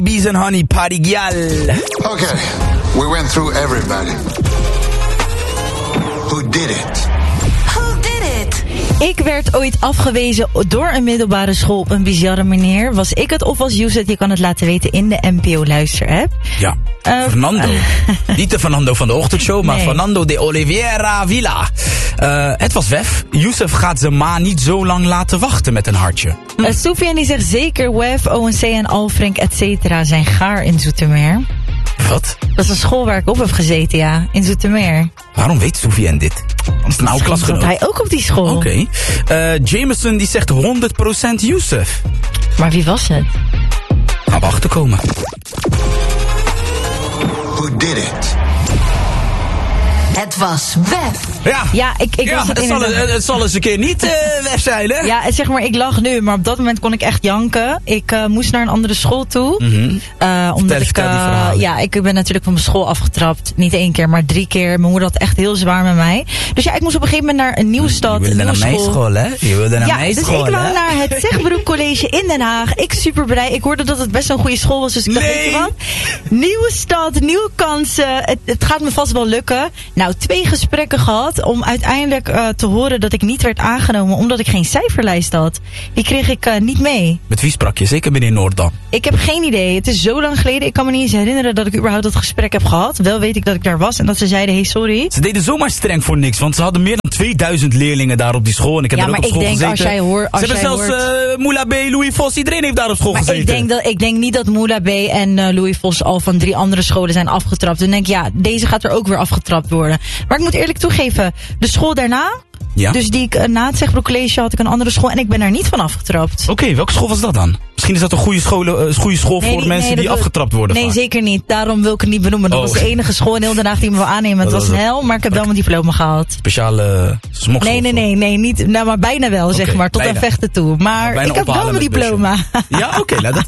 Bees and Honey, Party Gyal. Okay, we went through everybody. Who did it? Ik werd ooit afgewezen door een middelbare school op een bizarre manier. Was ik het of was Youssef? Je kan het laten weten in de NPO Luister-app. Ja, Fernando. Niet de Fernando van de ochtendshow, maar Fernando de Oliveira Villa. Het was Wef. Youssef gaat zijn ma niet zo lang laten wachten met een hartje. Soufiane die zegt zeker Wef, ONC en Alfrink et cetera zijn gaar in Zoetermeer. Wat? Dat is een school waar ik op heb gezeten, ja. In Zoetermeer. Waarom weet Soufiane dit? Dat is een oude klasgenoot. Hij ook op die school. Oké. Jameson die zegt 100% Youssef. Maar wie was het? Gaan we achterkomen. Who did it? Het was Wef. Ja, het zal eens een keer niet Wef zijn, hè? Ja, zeg maar, ik lach nu, maar op dat moment kon ik echt janken. Ik moest naar een andere school toe. Omdat ik ben natuurlijk van mijn school afgetrapt. Niet 1 keer, maar 3 keer. Mijn moeder had echt heel zwaar met mij. Dus ja, ik moest op een gegeven moment naar een nieuwe stad. Je wilde naar mijn school, hè? Je wilde naar mijn school, dus ik wou naar het Zegbroek College in Den Haag. Ik super blij. Ik hoorde dat het best een goede school was. Dus ik dacht, weet je wat? Nieuwe stad, nieuwe kansen. Het gaat me vast wel lukken. Nou, 2 gesprekken gehad om uiteindelijk te horen dat ik niet werd aangenomen omdat ik geen cijferlijst had. Die kreeg ik niet mee. Met wie sprak je? Zeker meneer Noordan? Ik heb geen idee. Het is zo lang geleden. Ik kan me niet eens herinneren dat ik überhaupt dat gesprek heb gehad. Wel weet ik dat ik daar was en dat ze zeiden, hey, sorry. Ze deden zomaar streng voor niks, want ze hadden meer dan 2000 leerlingen daar op die school. En ik heb daar ook op school gezeten. Ja, maar ik denk, als jij hoort... Ze hebben zelfs Moula B, Louis Vos, iedereen heeft daar op school gezeten. Ik denk niet dat Moula B en Louis Vos al van 3 andere scholen zijn afgetrapt. Dan denk ik, ja, deze gaat er ook weer afgetrapt worden. Maar ik moet eerlijk toegeven, de school daarna... Ja? Dus die ik na het Zegbroek College had ik een andere school en ik ben daar niet van afgetrapt. Oké, welke school was dat dan? Misschien is dat een goede school voor mensen die afgetrapt worden. Nee, zeker niet. Daarom wil ik het niet benoemen. Dat was de enige school in heel Den Haag die me wil aannemen. Het was een hel, maar ik heb wel mijn diploma gehaald. Speciale smoksel? Nee, niet. Nou, maar bijna wel, zeg maar. Tot aan vechten toe. Maar ik heb wel mijn diploma. Ja, oké.